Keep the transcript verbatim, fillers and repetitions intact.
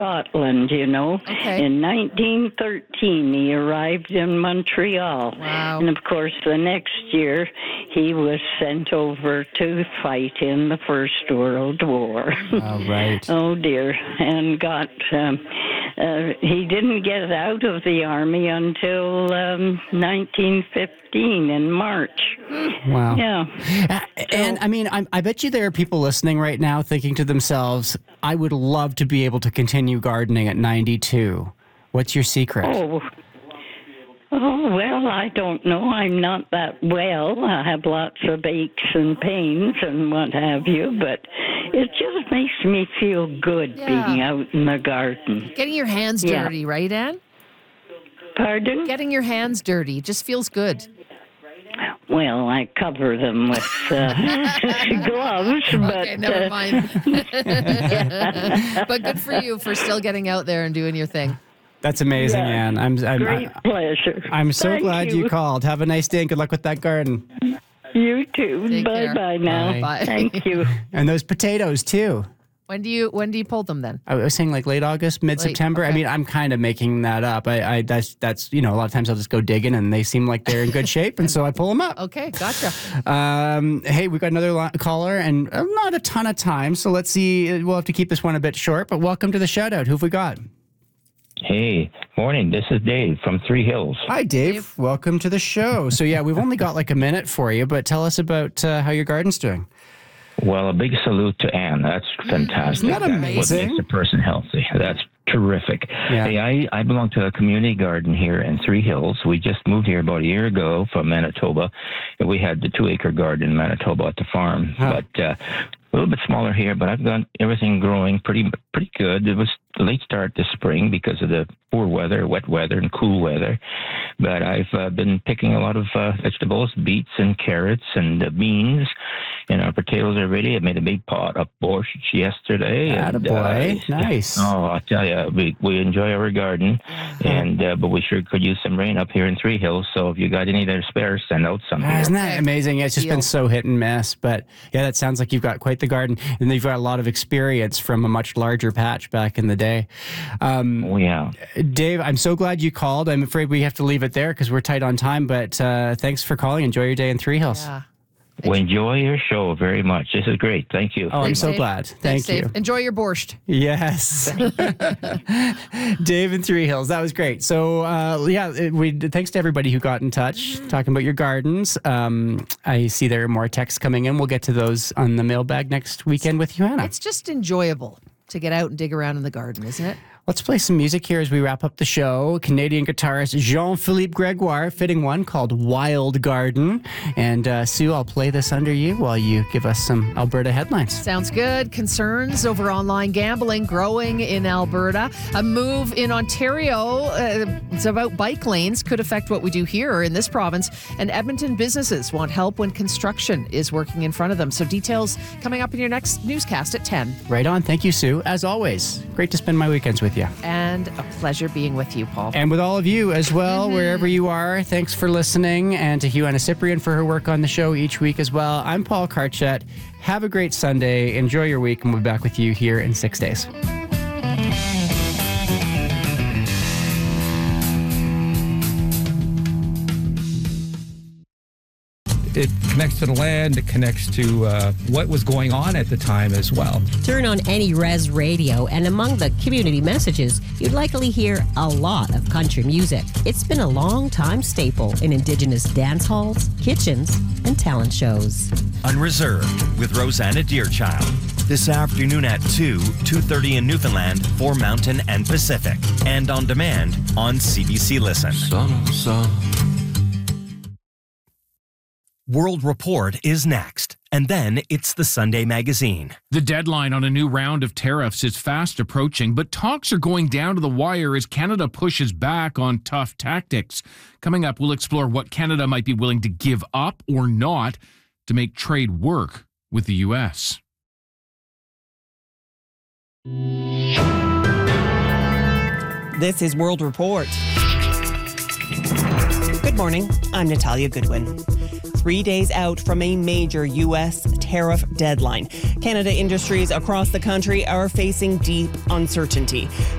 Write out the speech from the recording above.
Scotland, you know. Okay. In nineteen thirteen, he arrived in Montreal. Wow. And, of course, the next year, he was sent over to fight in the First World War. Oh, right. Oh, dear. And got... Um, uh, he didn't get out of the Army until um, nineteen fifteen in March. Wow. Yeah. Uh, and, I mean, I, I bet you there are people listening right now thinking to themselves, I would love to be able to continue gardening at ninety-two. What's your secret? Oh, oh, well, I don't know. I'm not that well. I have lots of aches and pains and what have you, but it just makes me feel good Yeah. being out in the garden. Getting your hands Yeah. dirty, right, Anne? Pardon? Getting your hands dirty just feels good. Well, I cover them with uh, gloves, but... Okay, never uh, mind. But good for you for still getting out there and doing your thing. That's amazing, Yeah. Anne. I'm, I'm, Great I, pleasure. I'm so Thank glad you. you called. Have a nice day and good luck with that garden. You too. Take care. Bye-bye now. Bye. Bye. Thank you. And those potatoes, too. When do you when do you pull them then? I was saying like late August, mid September. I okay. mean, I'm kind of making that up. I, I that's that's you know a lot of times I'll just go digging and they seem like they're in good shape, and so I pull them up. Okay, gotcha. Um, hey, we got another lo- caller, and uh, not a ton of time, so let's see. We'll have to keep this one a bit short. But welcome to the shout out. Who have we got? Hey, morning. This is Dave from Three Hills. Hi, Dave. Dave. Welcome to the show. So yeah, we've only got like a minute for you, but tell us about uh, how your garden's doing. Well, a big salute to Anne. That's fantastic. Isn't that That's amazing? what makes a person healthy. That's terrific. Yeah. Hey, I, I belong to a community garden here in Three Hills. We just moved here about a year ago from Manitoba. And we had the two-acre garden in Manitoba at the farm. Huh. But uh, a little bit smaller here, but I've got everything growing pretty pretty good. It was a late start this spring because of the poor weather, wet weather, and cool weather. But I've uh, been picking a lot of uh, vegetables, beets and carrots and uh, beans. And our potatoes are ready. I made a big pot of borscht yesterday. and, Attaboy. uh, Nice. Oh, I'll tell you, we, we enjoy our garden, and uh, but we sure could use some rain up here in Three Hills. So if you got any that are spare, send out some. Ah, here. isn't that amazing? Yeah, it's just Deal. been so hit and miss. But yeah, that sounds like you've got quite the garden. And you've got a lot of experience from a much larger patch back in the day. Um, Oh, yeah. Dave, I'm so glad you called. I'm afraid we have to leave it there because we're tight on time. But uh, thanks for calling. Enjoy your day in Three Hills. Yeah. We enjoy your show very much. This is great. Thank you. Oh, I'm Thanks, so Dave. glad. Thanks, Thank you. Dave. Enjoy your borscht. Yes. Dave in Three Hills. That was great. So, uh, yeah, we thanks to everybody who got in touch talking about your gardens. Um, I see there are more texts coming in. We'll get to those on the mailbag next weekend with you, Hannah. It's just enjoyable to get out and dig around in the garden, isn't it? Let's play some music here as we wrap up the show. Canadian guitarist Jean-Philippe Gregoire, fitting one called Wild Garden. And uh, Sue, I'll play this under you while you give us some Alberta headlines. Sounds good. Concerns over online gambling growing in Alberta. A move in Ontario, uh, it's about bike lanes, could affect what we do here in this province. And Edmonton businesses want help when construction is working in front of them. So details coming up in your next newscast at ten. Right on. Thank you, Sue. As always, great to spend my weekends with you. And a pleasure being with you, Paul. And with all of you as well, Mm-hmm. wherever you are, thanks for listening. And to Huanna Cyprian for her work on the show each week as well. I'm Paul Karchet. Have a great Sunday. Enjoy your week, and we'll be back with you here in six days. It connects to the land. It connects to uh, what was going on at the time as well. Turn on any res radio, and among the community messages, you'd likely hear a lot of country music. It's been a long time staple in Indigenous dance halls, kitchens, and talent shows. Unreserved with Rosanna Deerchild. This afternoon at two, two thirty in Newfoundland for Mountain and Pacific. And on demand on C B C Listen. Son of son. World Report is next, and then it's the Sunday Magazine. The deadline on a new round of tariffs is fast approaching, but talks are going down to the wire as Canada pushes back on tough tactics. Coming up, we'll explore what Canada might be willing to give up or not to make trade work with the U S. This is World Report. Good morning. I'm Natalia Goodwin. Three days out from a major U S tariff deadline, Canada industries across the country are facing deep uncertainty.